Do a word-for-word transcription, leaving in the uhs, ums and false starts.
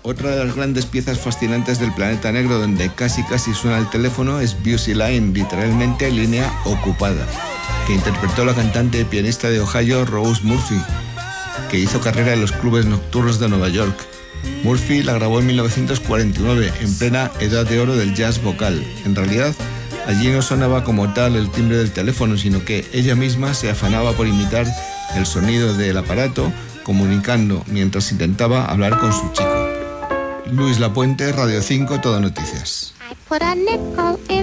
Otra de las grandes piezas fascinantes del Planeta Negro, donde casi casi suena el teléfono, es Busy Line, literalmente línea ocupada, que interpretó la cantante y pianista de Ohio, Rose Murphy, que hizo carrera en los clubes nocturnos de Nueva York. Murphy la grabó en mil novecientos cuarenta y nueve, en plena edad de oro del jazz vocal. En realidad, allí no sonaba como tal el timbre del teléfono, sino que ella misma se afanaba por imitar el sonido del aparato, comunicando mientras intentaba hablar con su chico. Luis Lapuente, Radio cinco, Todo Noticias.